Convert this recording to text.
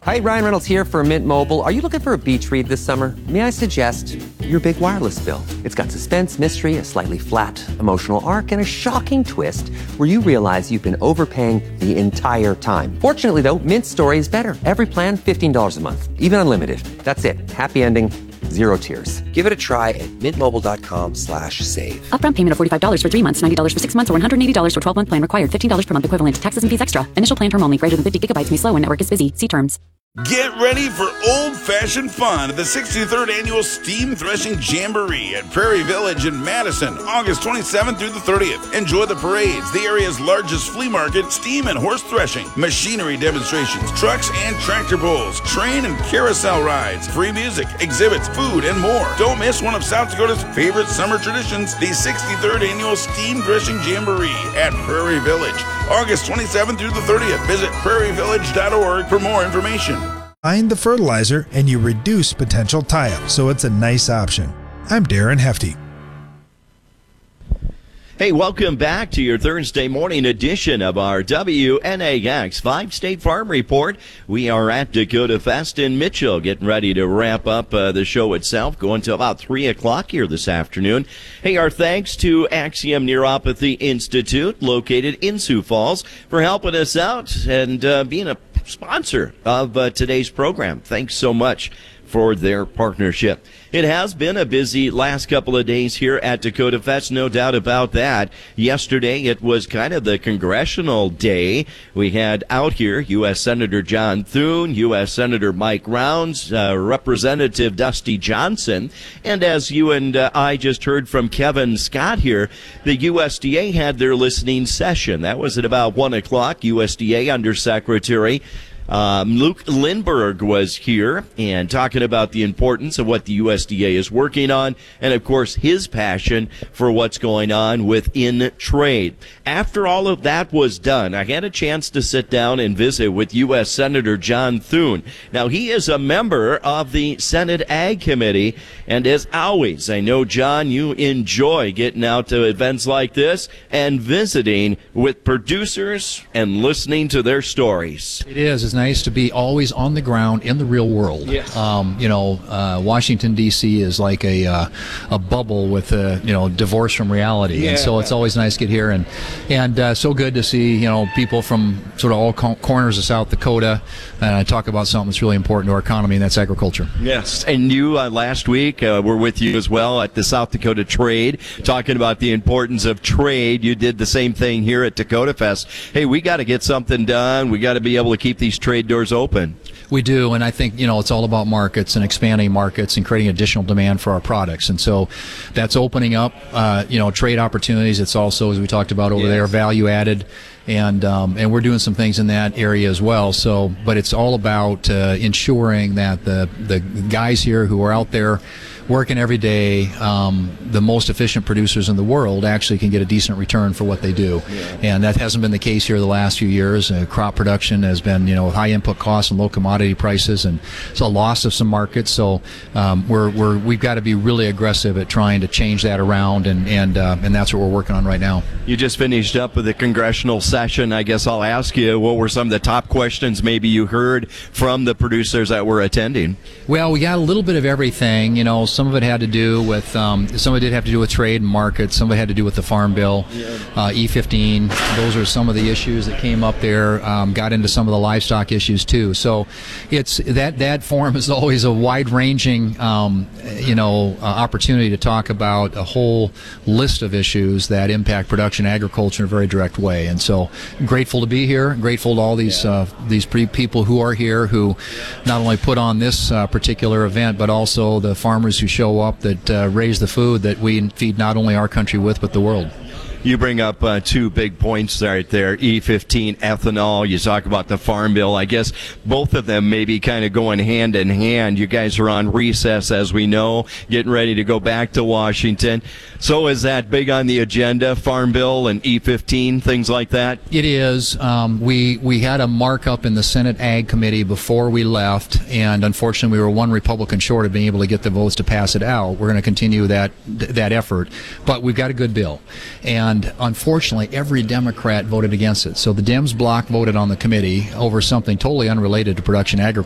Hi, Ryan Reynolds here for Mint Mobile. Are you looking for a beach read this summer? May I suggest your big wireless bill? It's got suspense, mystery, a slightly flat emotional arc, and a shocking twist where you realize you've been overpaying the entire time. Fortunately, though, Mint's story is better. Every plan, $15 a month, even unlimited. That's it. Happy ending. Zero tears. Give it a try at mintmobile.com/save. Upfront payment of $45 for 3 months, $90 for 6 months, or $180 for 12-month plan required. $15 per month equivalent. Taxes and fees extra. Initial plan term only. Greater than 50 gigabytes may slow when network is busy. See terms. Get ready for old-fashioned fun at the 63rd Annual Steam Threshing Jamboree at Prairie Village in Madison, August 27th through the 30th. Enjoy the parades, the area's largest flea market, steam and horse threshing, machinery demonstrations, trucks and tractor pulls, train and carousel rides, free music, exhibits, food, and more. Don't miss one of South Dakota's favorite summer traditions, the 63rd Annual Steam Threshing Jamboree at Prairie Village, August 27th through the 30th. Visit prairievillage.org for more information. Find the fertilizer and you reduce potential tie-up, so it's a nice option. I'm Darren Hefty. Hey, welcome back to your Thursday morning edition of our WNAX 5-State Farm Report. We are at Dakota Fest in Mitchell, getting ready to wrap up the show itself, going to about 3 o'clock here this afternoon. Hey, our thanks to Axiom Neuropathy Institute, located in Sioux Falls, for helping us out and being a sponsor of today's program. Thanks so much for their partnership. It has been a busy last couple of days here at Dakota Fest, no doubt about that. Yesterday, it was kind of the congressional day. We had out here U.S. Senator John Thune, U.S. Senator Mike Rounds, Representative Dusty Johnson, and as you and I just heard from Kevin Scott here, the USDA had their listening session. That was at about 1 o'clock. USDA Undersecretary Luke Lindberg was here and talking about the importance of what the USDA is working on and, of course, his passion for what's going on within trade. After all of that was done, I had a chance to sit down and visit with U.S. Senator John Thune. Now, he is a member of the Senate Ag Committee, and as always, I know, John, you enjoy getting out to events like this and visiting with producers and listening to their stories. It is. It's nice to be always on the ground in the real world. Yes. Washington, D.C. is like a bubble with divorce from reality. Yeah. And so it's always nice to get here and so good to see, people from sort of all corners of South Dakota talk about something that's really important to our economy, and that's agriculture. Yes. And you last week were with you as well at the South Dakota Trade, talking about the importance of trade. You did the same thing here at Dakota Fest. Hey, we got to get something done. We got to be able to keep these trade doors open. We do, and I think, it's all about markets and expanding markets and creating additional demand for our products. And so that's opening up, trade opportunities. It's also, as we talked about over there, value added. And we're doing some things in that area as well. So, but it's all about ensuring that the guys here who are out there working every day, the most efficient producers in the world actually can get a decent return for what they do. Yeah. And that hasn't been the case here the last few years. Crop production has been, high input costs and low commodity prices, and it's a loss of some markets. So we've got to be really aggressive at trying to change that around, and that's what we're working on right now. You just finished up with the congressional session. I guess I'll ask you, what were some of the top questions maybe you heard from the producers that were attending? Well, we got a little bit of everything. Some of it had to do with, some of it did have to do with trade and markets. Some of it had to do with the Farm Bill, E15. Those are some of the issues that came up there. Got into some of the livestock issues too. So it's that forum is always a wide-ranging, opportunity to talk about a whole list of issues that impact production agriculture in a very direct way. And so grateful to be here. Grateful to all these people who are here, who not only put on this particular event, but also the farmers who show up that raise the food that we feed not only our country with, but the world. You bring up two big points right there, E15, ethanol. You talk about the Farm Bill. I guess both of them may be kind of going hand in hand. You guys are on recess, as we know, getting ready to go back to Washington. So is that big on the agenda, Farm Bill and E15, things like that? It is. We had a markup in the Senate Ag Committee before we left, and unfortunately we were one Republican short of being able to get the votes to pass it out. We're going to continue that effort, but we've got a good bill. And unfortunately, every Democrat voted against it. So the Dems block voted on the committee over something totally unrelated to production agriculture.